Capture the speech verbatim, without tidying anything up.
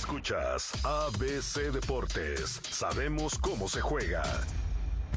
Escuchas A B C Deportes. Sabemos cómo se juega.